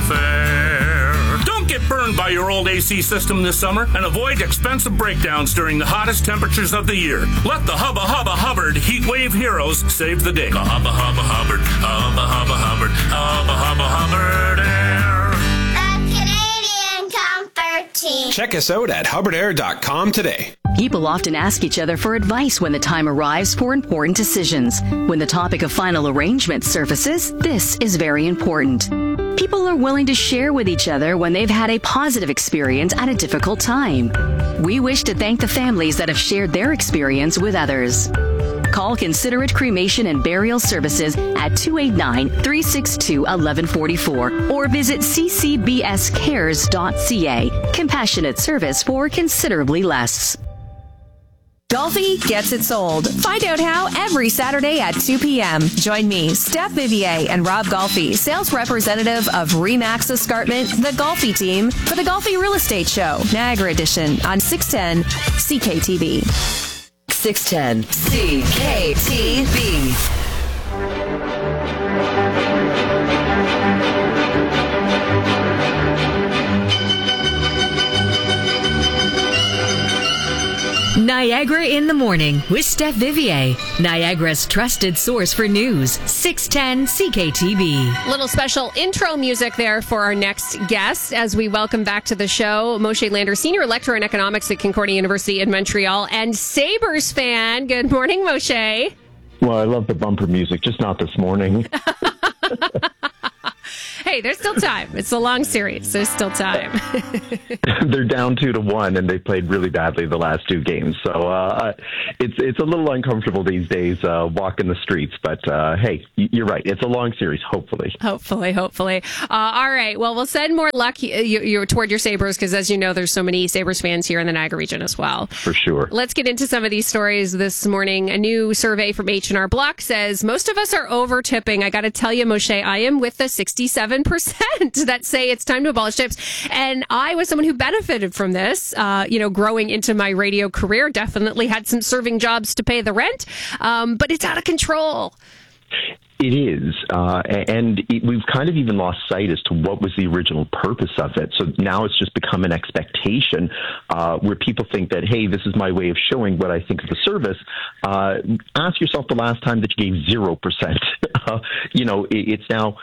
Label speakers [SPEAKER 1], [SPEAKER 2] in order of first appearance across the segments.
[SPEAKER 1] fair. Don't get burned by your old AC system this summer and avoid expensive breakdowns during the hottest temperatures of the year. Let the Hubba Hubba Hubbard Heat Wave Heroes save the day. Hubba Hubba Hubbard, Hubba Hubba Hubbard, Hubba Hubba Hubbard Air.
[SPEAKER 2] The Canadian Comfort Team.
[SPEAKER 3] Check us out at hubbardair.com today.
[SPEAKER 4] People often ask each other for advice when the time arrives for important decisions. When the topic of final arrangement surfaces, this is very important. People are willing to share with each other when they've had a positive experience at a difficult time. We wish to thank the families that have shared their experience with others. Call Considerate Cremation and Burial Services at 289-362-1144 or visit ccbscares.ca. Compassionate service for considerably less.
[SPEAKER 5] Golfi gets it sold. Find out how every Saturday at 2 p.m. Join me, Steph Vivier, and Rob Golfi, sales representative of Remax Escarpment, the Golfi team, for the Golfi Real Estate Show, Niagara Edition, on 610 CKTV.
[SPEAKER 6] 610 CKTV.
[SPEAKER 7] Niagara in the Morning with Steph Vivier, Niagara's trusted source for news, 610 CKTV.
[SPEAKER 8] Little special intro music there for our next guest as we welcome back to the show Moshe Lander, Senior Lecturer in Economics at Concordia University in Montreal and Sabres fan. Good morning, Moshe.
[SPEAKER 9] Well, I love the bumper music, just not this morning.
[SPEAKER 8] Hey, there's still time. It's a long series. There's still time.
[SPEAKER 9] They're down 2-1, and they played really badly the last two games. So it's a little uncomfortable these days walking the streets. But hey, you're right. It's a long series, hopefully.
[SPEAKER 8] Hopefully. All right. Well, we'll send more luck toward your Sabres because, as you know, there's so many Sabres fans here in the Niagara region as well.
[SPEAKER 9] For sure.
[SPEAKER 8] Let's get into some of these stories this morning. A new survey from H&R Block says most of us are over-tipping. I got to tell you, Moshe, I am with the 67% that say it's time to abolish tips. And I was someone who benefited from this, growing into my radio career, definitely had some serving jobs to pay the rent, but it's out of control.
[SPEAKER 9] It is, and we've kind of even lost sight as to what was the original purpose of it. So now it's just become an expectation where people think that, hey, this is my way of showing what I think of the service. Ask yourself the last time that you gave 0%. It's now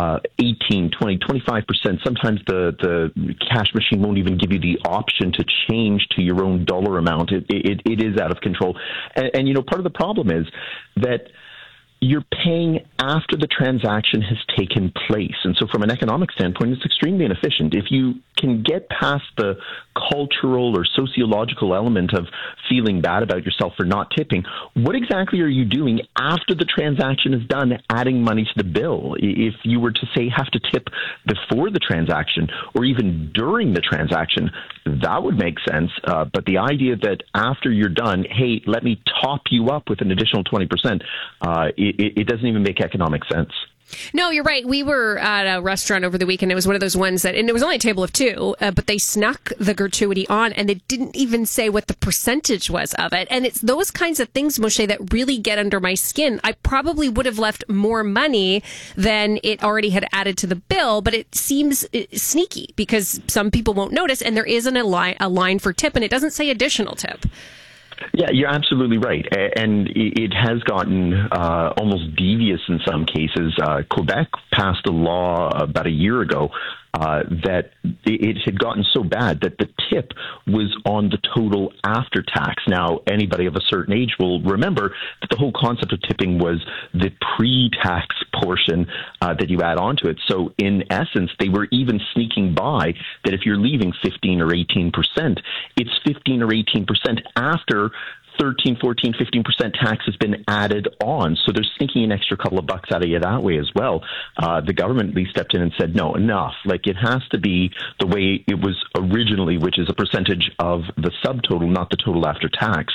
[SPEAKER 9] 18, 20, 25%. Sometimes the cash machine won't even give you the option to change to your own dollar amount. It is out of control. And part of the problem is that you're paying after the transaction has taken place. And so from an economic standpoint, it's extremely inefficient. If you can get past the cultural or sociological element of feeling bad about yourself for not tipping, what exactly are you doing after the transaction is done, adding money to the bill? If you were to, say, have to tip before the transaction or even during the transaction, that would make sense. But the idea that after you're done, hey, let me top you up with an additional 20%, it doesn't even make economic sense.
[SPEAKER 8] No, you're right. We were at a restaurant over the weekend. It was one of those ones and it was only a table of two, but they snuck the gratuity on and they didn't even say what the percentage was of it. And it's those kinds of things, Moshe, that really get under my skin. I probably would have left more money than it already had added to the bill, but it seems sneaky because some people won't notice and there isn't a line for tip and it doesn't say additional tip.
[SPEAKER 9] Yeah, you're absolutely right. And it has gotten almost devious in some cases. Quebec passed a law about a year ago that it had gotten so bad that the tip was on the total after tax. Now, anybody of a certain age will remember that the whole concept of tipping was the pre-tax portion that you add onto it. So in essence, they were even sneaking by that if you're leaving 15 or 18%, it's 15 or 18% after 13, 14, 15% tax has been added on. So they're sneaking an extra couple of bucks out of you that way as well. The government at least stepped in and said, no, enough. Like it has to be the way it was originally, which is a percentage of the subtotal, not the total after tax.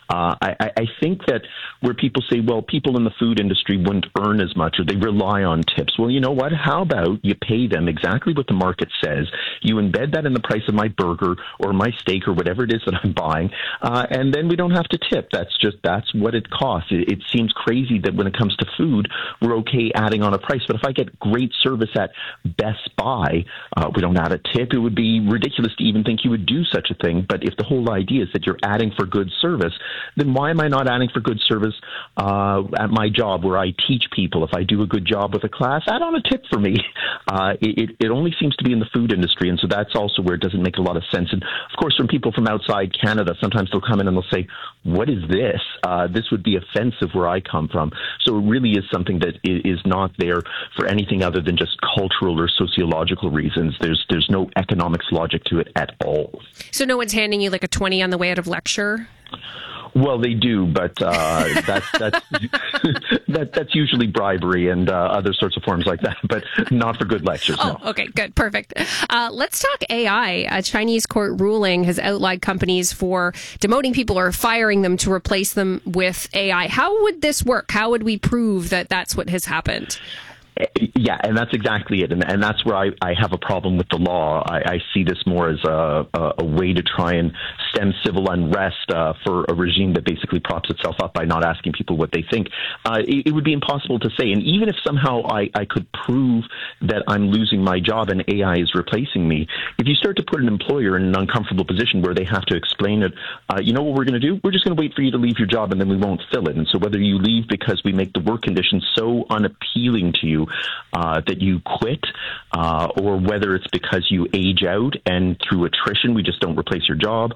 [SPEAKER 9] I think that where people say, well, people in the food industry wouldn't earn as much or they rely on tips. Well, you know what? How about you pay them exactly what the market says? You embed that in the price of my burger or my steak or whatever it is that I'm buying, and then we don't have have to tip. That's what it costs. It seems crazy that when it comes to food, we're okay adding on a price. But if I get great service at Best Buy, we don't add a tip. It would be ridiculous to even think you would do such a thing. But if the whole idea is that you're adding for good service, then why am I not adding for good service at my job where I teach people? If I do a good job with a class, add on a tip for me. It only seems to be in the food industry, and so that's also where it doesn't make a lot of sense. And of course, from people from outside Canada, sometimes they'll come in and they'll say, what is this? This would be offensive where I come from. So it really is something that is not there for anything other than just cultural or sociological reasons. There's no economics logic to it at all.
[SPEAKER 8] So no one's handing you like a 20 on the way out of lecture?
[SPEAKER 9] Well, they do, but that's usually bribery and other sorts of forms like that, but not for good lectures.
[SPEAKER 8] Oh, no. Okay, good, perfect. Let's talk AI. A Chinese court ruling has outlawed companies for demoting people or firing them to replace them with AI. How would this work? How would we prove that that's what has happened?
[SPEAKER 9] Yeah, and that's exactly it. And that's where I have a problem with the law. I see this more as a way to try and stem civil unrest for a regime that basically props itself up by not asking people what they think. It would be impossible to say. And even if somehow I could prove that I'm losing my job and AI is replacing me, if you start to put an employer in an uncomfortable position where they have to explain it, you know what we're going to do? We're just going to wait for you to leave your job and then we won't fill it. And so whether you leave because we make the work conditions so unappealing to you that you quit, or whether it's because you age out and through attrition we just don't replace your job,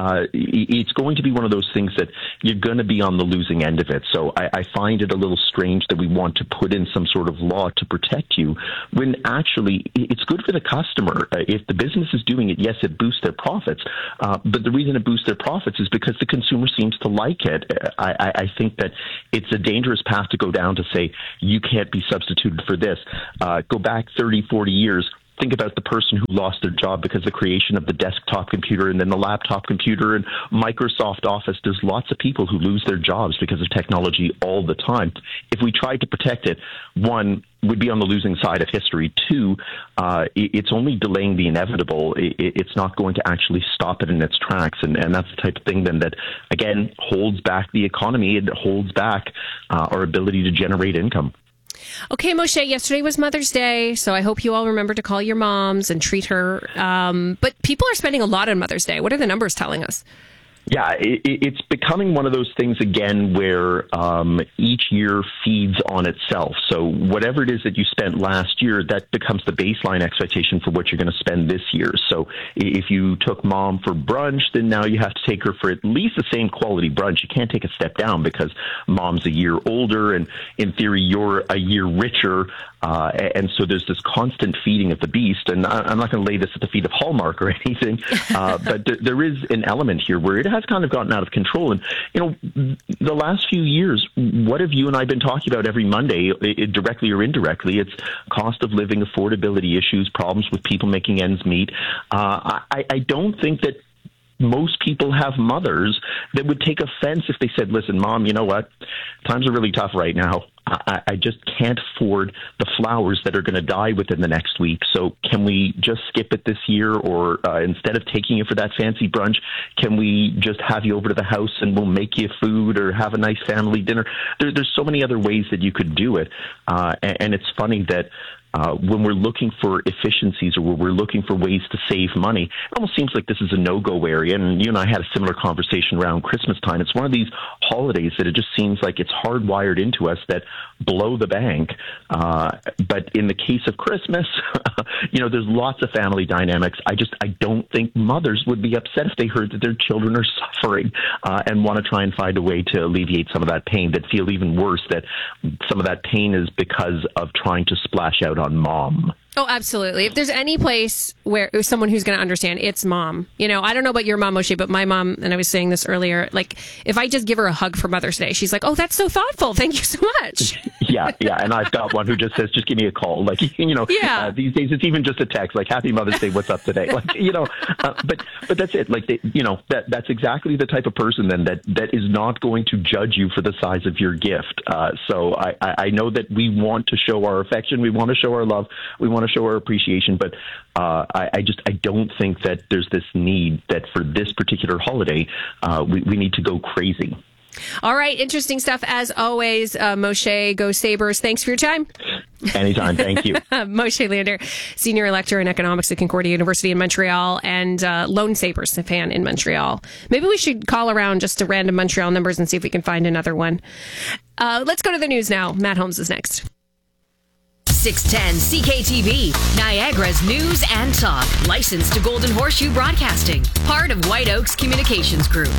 [SPEAKER 9] it's going to be one of those things that you're going to be on the losing end of it. So I find it a little strange that we want to put in some sort of law to protect you when actually it's good for the customer. If the business is doing it, yes, it boosts their profits, but the reason it boosts their profits is because the consumer seems to like it. I think that it's a dangerous path to go down to say you can't be substituted for this. Go back 30, 40 years. Think about the person who lost their job because of the creation of the desktop computer and then the laptop computer and Microsoft Office. There's lots of people who lose their jobs because of technology all the time. If we tried to protect it, one, would be on the losing side of history. Two, it's only delaying the inevitable. It's not going to actually stop it in its tracks. And that's the type of thing then that, again, holds back the economy. It holds back our ability to generate income.
[SPEAKER 8] Okay, Moshe, yesterday was Mother's Day, so I hope you all remember to call your moms and treat her. But people are spending a lot on Mother's Day. What are the numbers telling us?
[SPEAKER 9] Yeah, it's becoming one of those things again where each year feeds on itself. So whatever it is that you spent last year, that becomes the baseline expectation for what you're going to spend this year. So if you took mom for brunch, then now you have to take her for at least the same quality brunch. You can't take a step down because mom's a year older and in theory you're a year richer. And so there's this constant feeding of the beast. And I'm not going to lay this at the feet of Hallmark or anything, but there is an element here where it has kind of gotten out of control. And, you know, the last few years, what have you and I been talking about every Monday, directly or indirectly? It's cost of living, affordability issues, problems with people making ends meet. I don't think that most people have mothers that would take offense if they said, listen, Mom, you know what? Times are really tough right now. I just can't afford the flowers that are going to die within the next week. So can we just skip it this year? Or instead of taking you for that fancy brunch, can we just have you over to the house and we'll make you food or have a nice family dinner? There's so many other ways that you could do it. And it's funny that when we're looking for efficiencies or when we're looking for ways to save money, it almost seems like this is a no-go area. And you and I had a similar conversation around Christmas time. It's one of these holidays that it just seems like it's hardwired into us that blow the bank. But in the case of Christmas, you know, there's lots of family dynamics. I don't think mothers would be upset if they heard that their children are suffering and want to try and find a way to alleviate some of that pain, that feel even worse that some of that pain is because of trying to splash out on mom.
[SPEAKER 8] Oh, absolutely. If there's any place where someone who's going to understand, it's mom. You know, I don't know about your mom, Moshe, but my mom, and I was saying this earlier, like if I just give her a hug for Mother's Day, she's like, oh, that's so thoughtful. Thank you so much.
[SPEAKER 9] Yeah. And I've got one who just says, just give me a call. Like, you know, these days it's even just a text, like, Happy Mother's Day, what's up today? Like, you know, but that's it. Like, you know, that's exactly the type of person then that is not going to judge you for the size of your gift. So I know that we want to show our affection. We want to show our love. We want want to show our appreciation, but I don't think that there's this need that for this particular holiday, we need to go crazy.
[SPEAKER 8] All right. Interesting stuff as always. Moshe, go Sabres. Thanks for your time.
[SPEAKER 9] Anytime. Thank you.
[SPEAKER 8] Moshe Lander, senior lecturer in economics at Concordia University in Montreal and Lone Sabres fan in Montreal. Maybe we should call around just to random Montreal numbers and see if we can find another one. Let's go to the news now. Matt Holmes is next.
[SPEAKER 7] 610 CKTV, Niagara's news and talk. Licensed to Golden Horseshoe Broadcasting. Part of White Oaks Communications Group.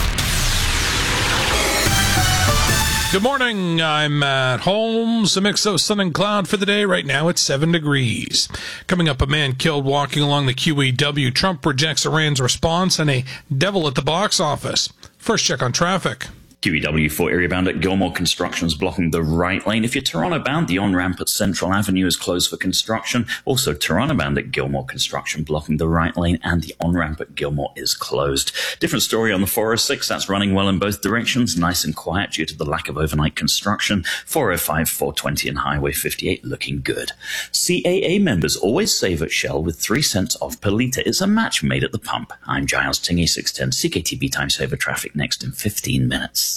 [SPEAKER 10] Good morning, I'm Matt Holmes. A mix of sun and cloud for the day. Right now it's 7 degrees. Coming up, a man killed walking along the QEW. Trump rejects Iran's response and a devil at the box office. First check on traffic.
[SPEAKER 11] QEW 4 area bound at Gilmore Construction is blocking the right lane. If you're Toronto bound, the on-ramp at Central Avenue is closed for construction. Also, Toronto bound at Gilmore Construction blocking the right lane and the on-ramp at Gilmore is closed. Different story on the 406. That's running well in both directions. Nice and quiet due to the lack of overnight construction. 405, 420 and Highway 58 looking good. CAA members always save at Shell with 3 cents off per litre. It's a match made at the pump. I'm Giles Tingy, 610 CKTB Time Saver Traffic next in 15 minutes.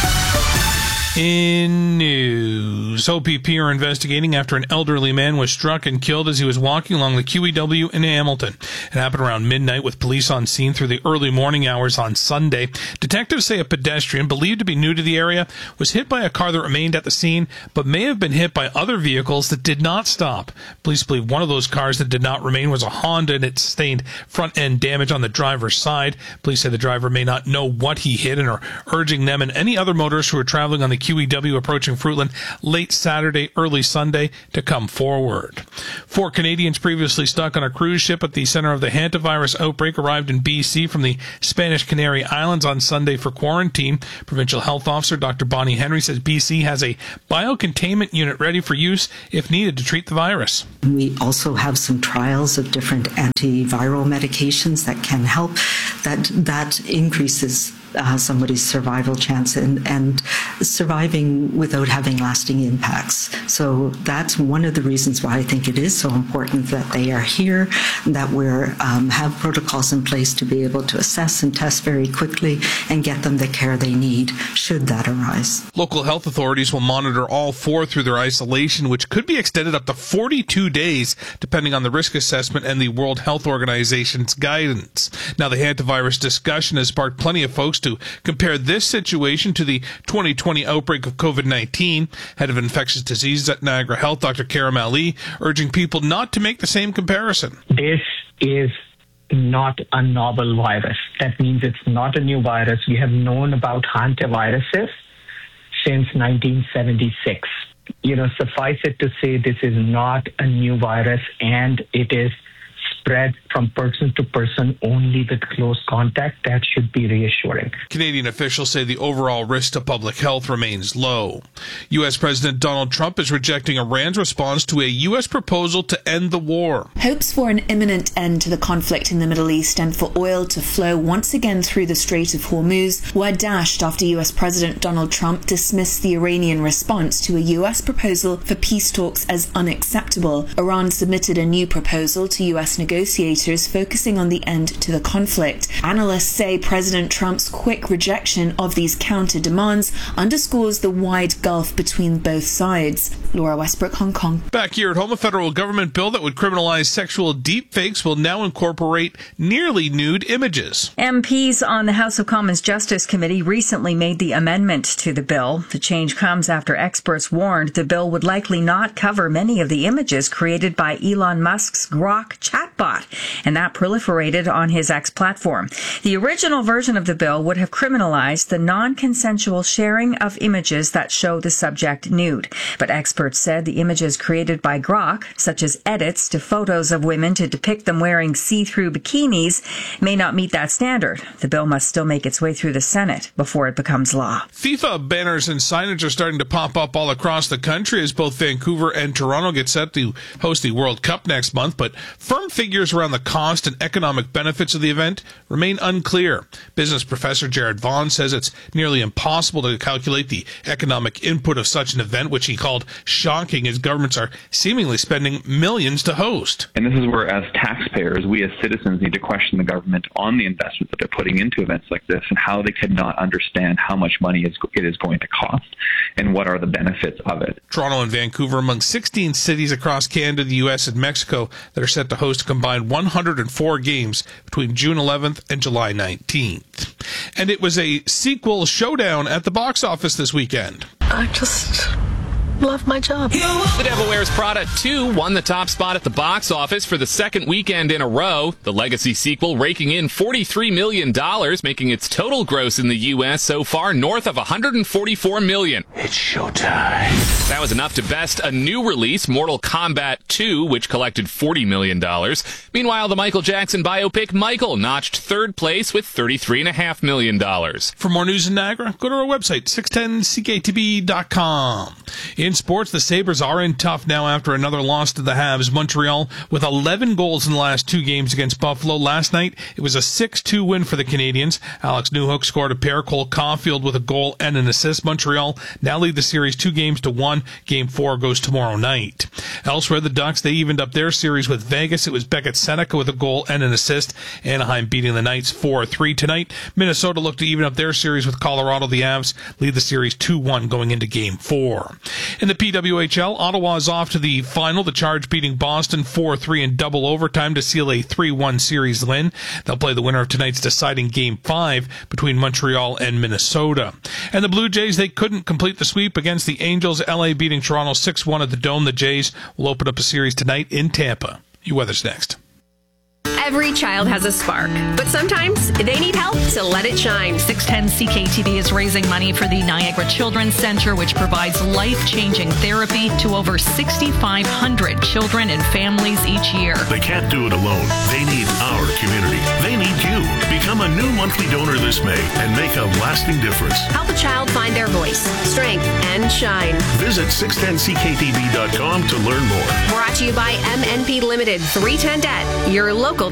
[SPEAKER 10] In news, OPP are investigating after an elderly man was struck and killed as he was walking along the QEW in Hamilton. It happened around midnight with police on scene through the early morning hours on Sunday. Detectives say a pedestrian, believed to be new to the area, was hit by a car that remained at the scene, but may have been hit by other vehicles that did not stop. Police believe one of those cars that did not remain was a Honda, and it sustained front-end damage on the driver's side. Police say the driver may not know what he hit and are urging them and any other motorists who are traveling on the QEW approaching Fruitland late Saturday, early Sunday to come forward. 4 Canadians previously stuck on a cruise ship at the center of the hantavirus outbreak arrived in BC from the Spanish Canary Islands on Sunday for quarantine. Provincial Health Officer Dr. Bonnie Henry says BC has a biocontainment unit ready for use if needed to treat the virus.
[SPEAKER 12] We also have some trials of different antiviral medications that can help. That increases somebody's survival chance and surviving without having lasting impacts. So that's one of the reasons why I think it is so important that they are here, that we have protocols in place to be able to assess and test very quickly and get them the care they need should that arise.
[SPEAKER 10] Local health authorities will monitor all 4 through their isolation, which could be extended up to 42 days, depending on the risk assessment and the World Health Organization's guidance. Now, the hantavirus discussion has sparked plenty of folks to compare this situation to the 2020 outbreak of COVID-19. Head of infectious diseases at Niagara Health, Dr. Karam Ali, urging people not to make the same comparison.
[SPEAKER 13] This is not a novel virus. That means it's not a new virus. We have known about hantaviruses since 1976. Suffice it to say this is not a new virus, and it is spread from person to person only with close contact. That should be reassuring.
[SPEAKER 10] Canadian officials say the overall risk to public health remains low. U.S. President Donald Trump is rejecting Iran's response to a U.S. proposal to end the war.
[SPEAKER 14] Hopes for an imminent end to the conflict in the Middle East and for oil to flow once again through the Strait of Hormuz were dashed after U.S. President Donald Trump dismissed the Iranian response to a U.S. proposal for peace talks as unacceptable. Iran submitted a new proposal to U.S. negotiators focusing on the end to the conflict. Analysts say President Trump's quick rejection of these counter demands underscores the wide gulf between both sides. Laura Westbrook, Hong Kong.
[SPEAKER 10] Back here at home, a federal government bill that would criminalize sexual deepfakes will now incorporate nearly nude images.
[SPEAKER 15] MPs on the House of Commons Justice Committee recently made the amendment to the bill. The change comes after experts warned the bill would likely not cover many of the images created by Elon Musk's Grok chatbot, and that proliferated on his X platform. The original version of the bill would have criminalized the non-consensual sharing of images that show the subject nude. But experts said the images created by Grok, such as edits to photos of women to depict them wearing see-through bikinis, may not meet that standard. The bill must still make its way through the Senate before it becomes law.
[SPEAKER 10] FIFA banners and signage are starting to pop up all across the country as both Vancouver and Toronto get set to host the World Cup next month, but firm figures figures around the cost and economic benefits of the event remain unclear. Business professor Jared Vaughn says it's nearly impossible to calculate the economic input of such an event, which he called shocking, as governments are seemingly spending millions to host.
[SPEAKER 16] And this is where, as taxpayers, we as citizens need to question the government on the investment that they're putting into events like this and how they cannot understand how much money it is going to cost and what are the benefits of it.
[SPEAKER 10] Toronto and Vancouver among 16 cities across Canada, the U.S., and Mexico that are set to host a combined 104 games between June 11th and July 19th. And it was a sequel showdown at the box office this weekend.
[SPEAKER 17] I just love my job.
[SPEAKER 18] The Devil Wears Prada 2 won the top spot at the box office for the second weekend in a row. The legacy sequel raking in $43 million, making its total gross in the U.S. so far north of $144 million.
[SPEAKER 1] It's showtime.
[SPEAKER 18] That was enough to best a new release, Mortal Kombat 2, which collected $40 million. Meanwhile, the Michael Jackson biopic Michael notched third place with $33.5 million.
[SPEAKER 10] For more news in Niagara, go to our website, 610ckatb.com. In sports, the Sabres are in tough now after another loss to the Habs. Montreal with 11 goals in the last two games against Buffalo. Last night, it was a 6-2 win for the Canadians. Alex Newhook scored a pair. Cole Caulfield with a goal and an assist. Montreal now lead the series 2-1. Game 4 goes tomorrow night. Elsewhere, the Ducks, they evened up their series with Vegas. It was Beckett Seneca with a goal and an assist. Anaheim beating the Knights 4-3 tonight. Minnesota looked to even up their series with Colorado. The Avs lead the series 2-1 going into Game 4. In the PWHL, Ottawa is off to the final. The Charge beating Boston 4-3 in double overtime to seal a 3-1 series win. They'll play the winner of tonight's deciding Game 5 between Montreal and Minnesota. And the Blue Jays, they couldn't complete the sweep against the Angels. LA beating Toronto 6-1 at the Dome. The Jays will open up a series tonight in Tampa. Weather's next.
[SPEAKER 8] Every child has a spark, but sometimes they need help to let it shine.
[SPEAKER 19] 610 CKTB is raising money for the Niagara Children's Center, which provides life-changing therapy to over 6,500 children and families each year.
[SPEAKER 1] They can't do it alone. They need our community. They need you. Become a new monthly donor this May and make a lasting difference.
[SPEAKER 8] Help a child find their voice, strength, and shine.
[SPEAKER 1] Visit 610ckatb.com to learn more.
[SPEAKER 8] Brought to you by MNP Limited, 310 Debt, your local